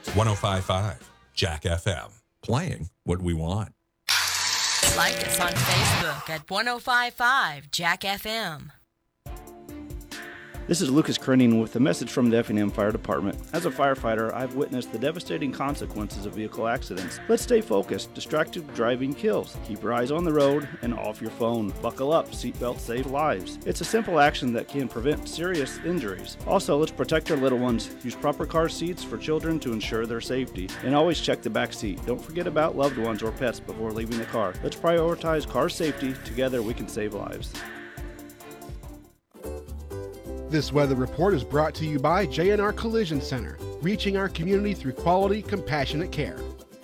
105.5 Jack FM. Playing what we want. Like us on Facebook at 105.5 Jack FM. This is Lucas Krenning with a message from the Effingham Fire Department. As a firefighter, I've witnessed the devastating consequences of vehicle accidents. Let's stay focused. Distracted driving kills. Keep your eyes on the road and off your phone. Buckle up. Seatbelts save lives. It's a simple action that can prevent serious injuries. Also, let's protect our little ones. Use proper car seats for children to ensure their safety. And always check the back seat. Don't forget about loved ones or pets before leaving the car. Let's prioritize car safety. Together we can save lives. This weather report is brought to you by J&R Collision Center, reaching our community through quality, compassionate care.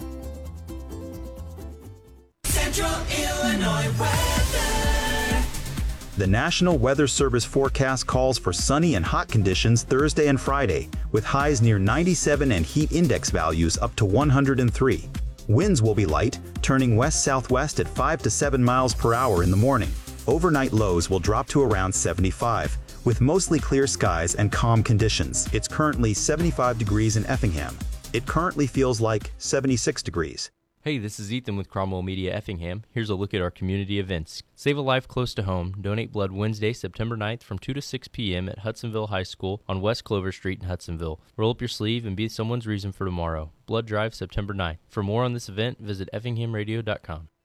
Central Illinois weather. The National Weather Service forecast calls for sunny and hot conditions Thursday and Friday, with highs near 97 and heat index values up to 103. Winds will be light, turning west-southwest at 5 to 7 miles per hour in the morning. Overnight lows will drop to around 75. With mostly clear skies and calm conditions. It's currently 75 degrees in Effingham. It currently feels like 76 degrees. Hey, this is Ethan with Cromwell Media Effingham. Here's a look at our community events. Save a Life Close to Home. Donate blood Wednesday, September 9th from 2 to 6 p.m. at Hudsonville High School on West Clover Street in Hudsonville. Roll up your sleeve and be someone's reason for tomorrow. Blood Drive, September 9th. For more on this event, visit effinghamradio.com.